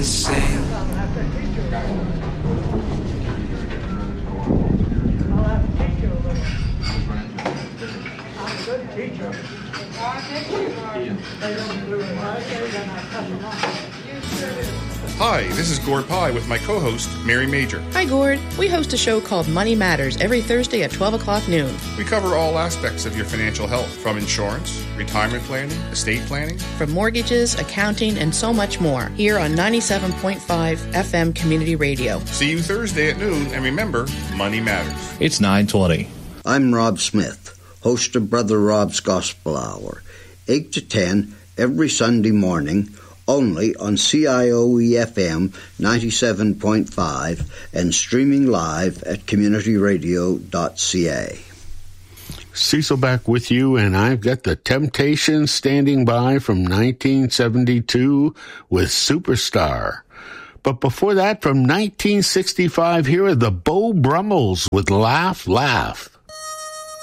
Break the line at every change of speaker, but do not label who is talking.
same.
Hi, this is Gord Pye with my co-host, Mary Major.
Hi, Gord. We host a show called Money Matters every Thursday at 12 o'clock noon.
We cover all aspects of your financial health, from insurance, retirement planning, estate planning,
from mortgages, accounting, and so much more, here on 97.5 FM Community Radio.
See you Thursday at noon, and remember, money matters.
It's 9:20.
I'm Rob Smith, host of Brother Rob's Gospel Hour, 8 to 10 every Sunday morning, only on CIOE-FM 97.5 and streaming live at communityradio.ca.
Cecil back with you, and I've got the Temptations standing by from 1972 with Superstar. But before that, from 1965, here are the Beau Brummels with Laugh, Laugh.